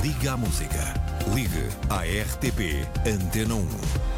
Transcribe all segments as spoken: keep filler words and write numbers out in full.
Liga à música. Ligue à R T P Antena um.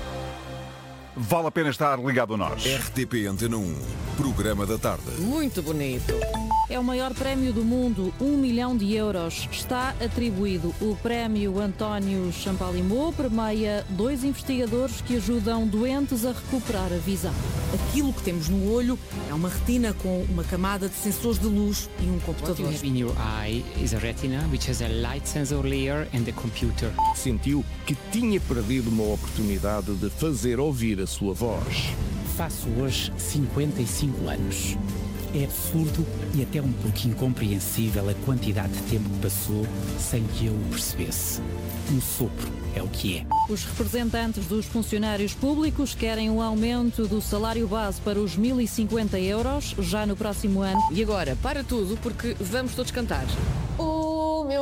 Vale a pena estar ligado a nós. R T P Antena um, programa da tarde. Muito bonito. É o maior prémio do mundo, um milhão de euros. Está atribuído. O prémio António Champalimau premia dois investigadores que ajudam doentes a recuperar a visão. Aquilo que temos no olho é uma retina com uma camada de sensores de luz e um What you computador. have in your eye is a retina, which has a light sensor layer and a computer. Sentiu que tinha perdido uma oportunidade de fazer ouvir a sua voz. Faço hoje cinquenta e cinco anos. É absurdo e até um pouco incompreensível a quantidade de tempo que passou sem que eu o percebesse. Um sopro é o que é. Os representantes dos funcionários públicos querem um aumento do salário base para os mil e cinquenta euros já no próximo ano. E agora, para tudo, porque vamos todos cantar. O meu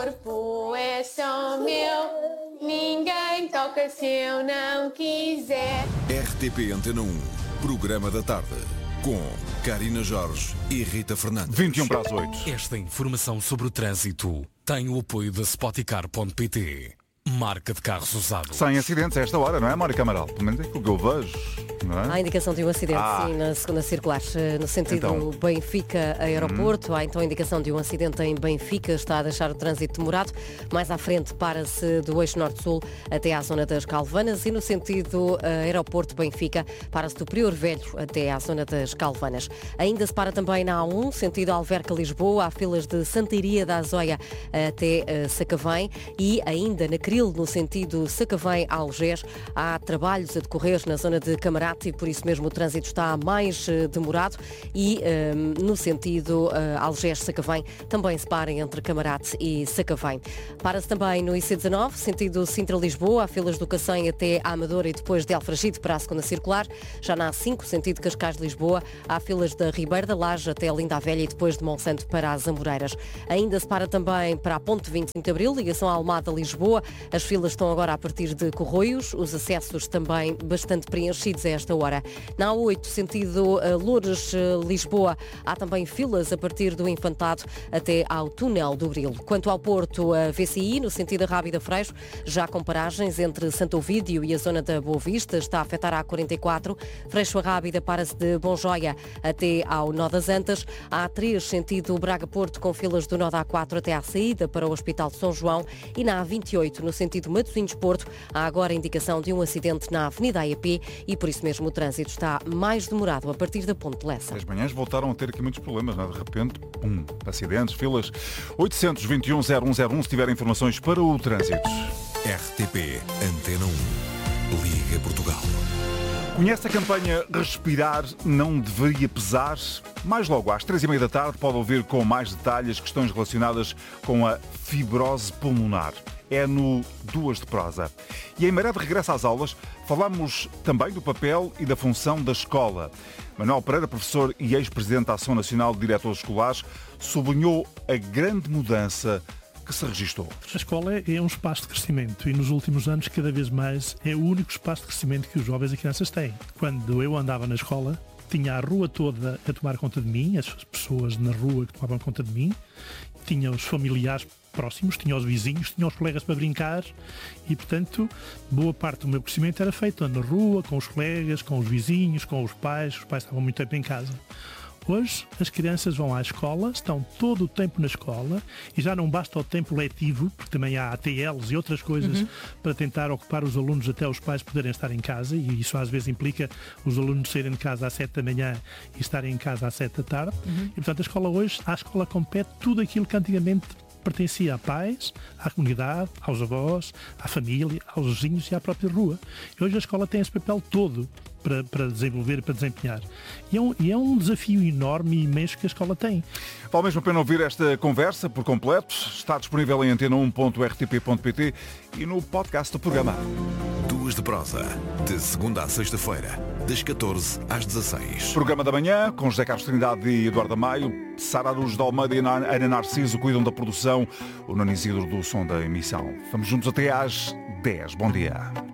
corpo é só meu, ninguém toca se eu não quiser. R T P Antena um, programa da tarde. Com Karina Jorge e Rita Fernandes. vinte e um para as oito. Esta informação sobre o trânsito tem o apoio da Spoticar ponto pt, marca de carros usados. Sem acidentes a esta hora, não é, Mónica Amaral? Pelo menos é aquilo que eu vejo, não é? Há indicação de um acidente, Ah. sim, na segunda circular, no sentido Então. Benfica-Aeroporto. Há então indicação de um acidente em Benfica, está a deixar o trânsito demorado. Mais à frente, para-se do eixo norte-sul até à zona das Calvanas e no sentido uh, Aeroporto-Benfica, para-se do Prior Velho até à zona das Calvanas. Ainda se para também na A um, sentido Alverca-Lisboa, há filas de Santeiria da Azóia até uh, Sacavém e ainda na Cril, no sentido Sacavém-Algés, há trabalhos a decorrer na zona de Camarate e por isso mesmo o trânsito está mais uh, demorado e uh, no sentido uh, Algés-Sacavém também se para entre Camarate e Sacavém. Para-se também no I C dezanove, sentido Sintra-Lisboa, há filas do Cacém até à Amadora e depois de Alfragide para a segunda circular. Já na A cinco, sentido Cascais-Lisboa, há filas da Ribeira da Laje até a Linda a Velha e depois de Monsanto para as Amoreiras. Ainda se para também para a Ponte vinte e cinco de Abril, ligação à Almada-Lisboa. As filas estão agora a partir de Corroios, os acessos também bastante preenchidos a esta hora. Na A oito, sentido uh, Loures-Lisboa, há também filas a partir do Infantado até ao túnel do Grilo. Quanto ao Porto, a V C I, no sentido Rábida-Freixo, já com paragens entre Santo Ovídio e a zona da Boa Vista, está a afetar a A quarenta e quatro. Freixo a Rábida para-se de Bonjoia até ao Nó das Antas. A A três, sentido Braga-Porto, com filas do Nó da A quatro até à saída para o Hospital de São João. E na A vinte e oito, no sentido Matosinhos-Porto, há agora indicação de um acidente na Avenida A E P e por isso mesmo o trânsito está mais demorado a partir da Ponte de Lessa. As manhãs voltaram a ter aqui muitos problemas, não é? De repente, pum, acidentes, filas. oitocentos e vinte e um zero um zero um se tiver informações para o trânsito. R T P Antena um, Liga Portugal. Conhece a campanha Respirar não deveria pesar? Mais logo às três e meia da tarde pode ouvir com mais detalhes as questões relacionadas com a fibrose pulmonar. É no Duas de Prosa. E em Maré de regresso às aulas, falamos também do papel e da função da escola. Manuel Pereira, professor e ex-presidente da Ação Nacional de Diretores Escolares, sublinhou a grande mudança que se registou. A escola é um espaço de crescimento e nos últimos anos cada vez mais é o único espaço de crescimento que os jovens e crianças têm. Quando eu andava na escola, tinha a rua toda a tomar conta de mim, as pessoas na rua que tomavam conta de mim, tinha os familiares próximos, tinha os vizinhos, tinha os colegas para brincar e, portanto, boa parte do meu crescimento era feito na rua, com os colegas, com os vizinhos, com os pais. Os pais estavam muito tempo em casa. Hoje, as crianças vão à escola, estão todo o tempo na escola e já não basta o tempo letivo, porque também há A T Ls e outras coisas uhum. para tentar ocupar os alunos até os pais poderem estar em casa e isso às vezes implica os alunos saírem de casa às sete da manhã e estarem em casa às sete da tarde. Uhum. E, portanto, a escola hoje, à escola compete tudo aquilo que antigamente pertencia a pais, à comunidade, aos avós, à família, aos vizinhos e à própria rua. E hoje a escola tem esse papel todo para, para desenvolver e para desempenhar. E é, um, e é um desafio enorme e imenso que a escola tem. Vale mesmo a pena ouvir esta conversa por completo. Está disponível em antena um ponto r t p ponto p t e no podcast do programa. Duas de Prosa, de segunda à sexta-feira, das catorze às dezasseis. Programa da manhã, com José Carlos Trindade e Eduardo Amaio. Sara Aruz de Almeida e Ana Narciso cuidam da produção. O Nuno Isidro do som da emissão. Vamos juntos até às dez. Bom dia.